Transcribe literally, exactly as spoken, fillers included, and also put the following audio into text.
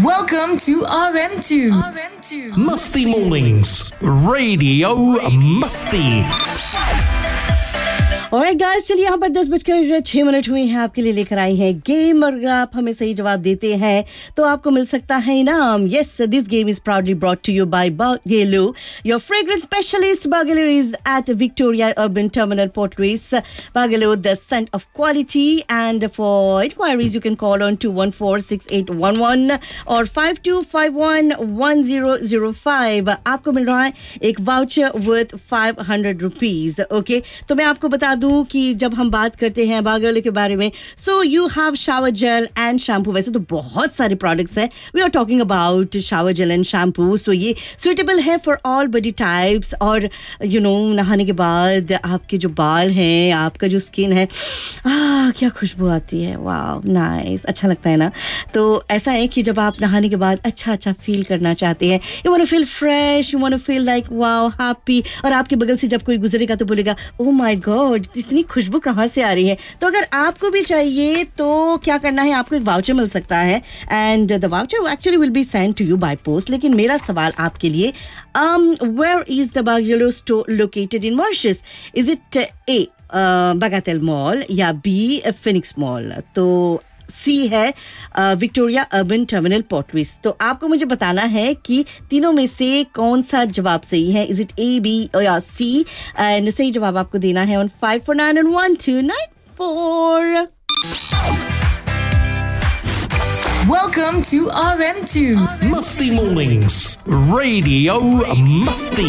Welcome to R M two. R M two. Musty Mornings, Radio Musty. Alright guys, चलिए यहाँ पर दस बजकर छह मिनट हुए हैं, आपके लिए लेकर आई हैं गेम। और अगर आप हमें सही जवाब देते हैं तो आपको मिल सकता है इनाम। Yes, this game is proudly brought to you bye बागेलो, your fragrance specialist. बागेलो is eight Victoria urban terminal, port Louis. बागेलो, the Saint of quality. And for inquiries you can call on to one four six eight one one और five to five one one zero zero five. आपको मिल रहा है एक voucher worth five hundred rupees. Okay, तो मैं आपको बता दूं कि जब हम बात करते हैं बागेलो के बारे में, so you have shower gel and shampoo. वैसे तो बहुत सारे प्रोडक्ट्स हैं, we are talking about shower gel and shampoo. सो ये सुइटेबल है फॉर ऑल बॉडी टाइप्स. और यू नो नहाने के बाद आपके जो बाल हैं, आपका जो स्किन है, आ, क्या खुशबू आती है. वाओ, नाइस, अच्छा लगता है ना. तो ऐसा है कि जब आप नहाने के बाद अच्छा अच्छा फील करना चाहते हैं, you want to feel fresh, you want to feel like wow happy, और आपके बगल से जब कोई गुजरेगा तो बोलेगा ओह माय गॉड, इतनी खुशबू कहाँ से आ रही है. तो अगर आपको भी चाहिए तो क्या करना है, आपको एक वाउचर मिल सकता है. And the voucher actually will be send to you by post. लेकिन मेरा सवाल आपके लिए, where is the बागेलो store located in Mauritius? Is it A बागातेल mall या बी फिनिक्स मॉल? तो सी है Victoria urban terminal, port Louis. तो आपको मुझे बताना है कि तीनों में से कौन सा जवाब सही है. इज इट ए, बी या सी? एंड सही जवाब आपको देना है on five four nine and one two nine four. Welcome to R M two. Musty Mornings, Radio Musty.